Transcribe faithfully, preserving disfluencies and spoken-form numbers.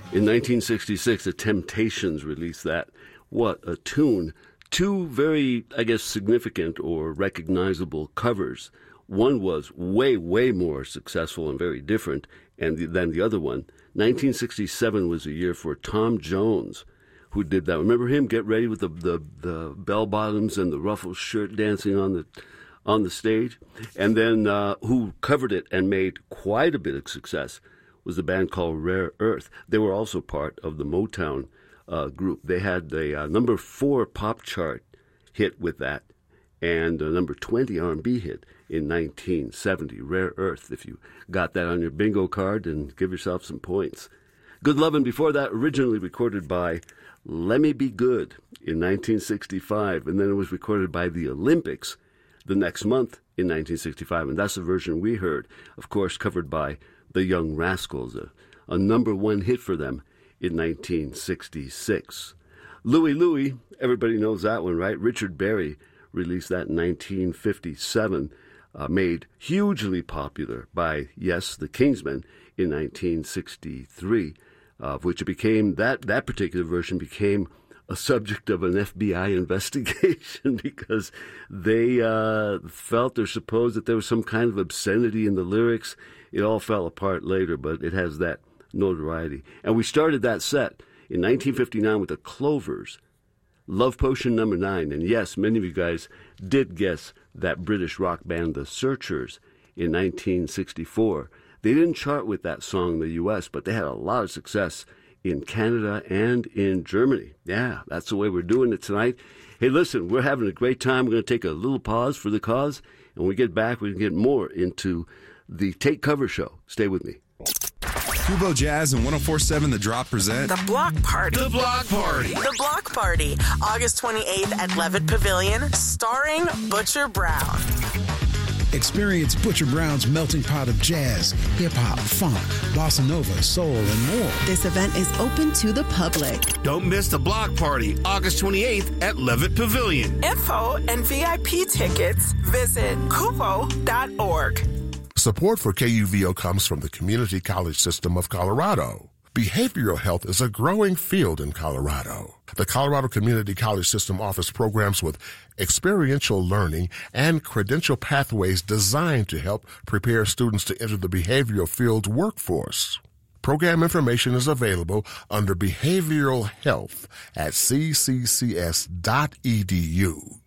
In nineteen sixty-six, the Temptations released that. What a tune. Two very, I guess, significant or recognizable covers. One was way, way more successful and very different and the, than the other one. nineteen sixty-seven was a year for Tom Jones, who did that. Remember him? Get Ready with the, the, the bell bottoms and the ruffled shirt dancing on the on the stage. And then uh, who covered it and made quite a bit of success was a band called Rare Earth. They were also part of the Motown uh, group. They had a uh, number four pop chart hit with that and a number twenty R and B hit in nineteen seventy. Rare Earth. If you got that on your bingo card, and give yourself some points. Good Lovin' before that, originally recorded by Lemmy B. Good in nineteen sixty-five, and then it was recorded by the Olympics the next month in nineteen sixty-five, and that's the version we heard, of course, covered by the Young Rascals, a, a number one hit for them in nineteen sixty-six. Louie Louie, everybody knows that one, right? Richard Berry released that in nineteen fifty-seven, uh, made hugely popular by, yes, the Kingsmen in nineteen sixty-three, of uh, which it became, that, that particular version became a subject of an F B I investigation because they uh, felt or supposed that there was some kind of obscenity in the lyrics. It all fell apart later, but it has that notoriety. And we started that set in nineteen fifty-nine with the Clovers, Love Potion number nine. And yes, many of you guys did guess that British rock band, The Searchers, in nineteen sixty-four. They didn't chart with that song in the U S, but they had a lot of success in Canada and in Germany. Yeah, that's the way we're doing it tonight. Hey, listen, we're having a great time. We're going to take a little pause for the cause. And when we get back, we can get more into the Take Cover Show. Stay with me. Kubo Jazz and one oh four point seven The Drop present The Block Party. The Block Party. The Block Party, August twenty-eighth at Levitt Pavilion, starring Butcher Brown. Experience Butcher Brown's melting pot of jazz, hip-hop, funk, bossa nova, soul, and more. This event is open to the public. Don't miss the Block Party, August twenty-eighth at Levitt Pavilion. Info and V I P tickets, visit kubo dot org. Support for K U V O comes from the Community College System of Colorado. Behavioral health is a growing field in Colorado. The Colorado Community College System offers programs with experiential learning and credential pathways designed to help prepare students to enter the behavioral field workforce. Program information is available under Behavioral Health at c c c s dot e d u.